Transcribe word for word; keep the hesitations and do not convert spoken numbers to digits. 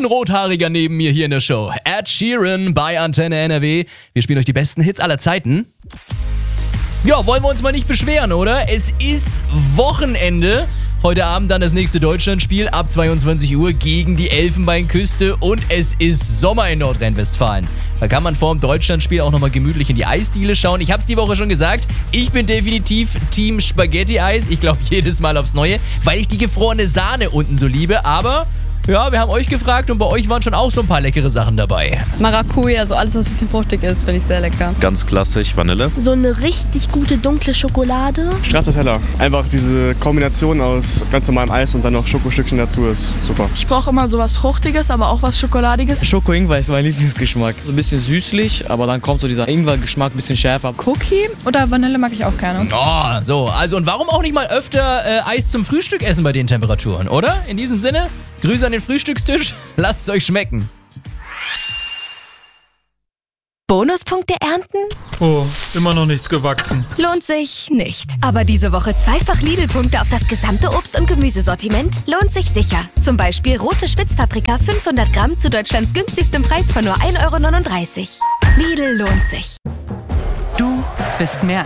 ein Rothaariger neben mir hier in der Show. Ed Sheeran bei Antenne N R W. Wir spielen euch die besten Hits aller Zeiten. Ja, wollen wir uns mal nicht beschweren, oder? Es ist Wochenende. Heute Abend dann das nächste Deutschlandspiel ab zweiundzwanzig Uhr gegen die Elfenbeinküste und es ist Sommer in Nordrhein-Westfalen. Da kann man vor dem Deutschlandspiel auch nochmal gemütlich in die Eisdiele schauen. Ich hab's die Woche schon gesagt, ich bin definitiv Team Spaghetti-Eis. Ich glaube jedes Mal aufs Neue, weil ich die gefrorene Sahne unten so liebe. Aber ja, wir haben euch gefragt und bei euch waren schon auch so ein paar leckere Sachen dabei. Maracuja, so alles, was ein bisschen fruchtig ist, finde ich sehr lecker. Ganz klassisch Vanille. So eine richtig gute dunkle Schokolade. Stracciatella. Einfach diese Kombination aus ganz normalem Eis und dann noch Schokostückchen dazu ist super. Ich brauche immer sowas Fruchtiges, aber auch was Schokoladiges. Schoko-Ingwer ist mein Lieblingsgeschmack. So ein bisschen süßlich, aber dann kommt so dieser Ingwer-Geschmack ein bisschen schärfer. Cookie oder Vanille mag ich auch gerne. Oh, so. Also und warum auch nicht mal öfter äh, Eis zum Frühstück essen bei den Temperaturen, oder? In diesem Sinne, Grüße an den Frühstückstisch. Lasst es euch schmecken. Bonuspunkte ernten? Oh, immer noch nichts gewachsen. Lohnt sich nicht. Aber diese Woche zweifach Lidl-Punkte auf das gesamte Obst- und Gemüsesortiment lohnt sich sicher. Zum Beispiel rote Spitzpaprika fünfhundert Gramm zu Deutschlands günstigstem Preis von nur ein Euro neununddreißig. Lidl lohnt sich. Du bist mehr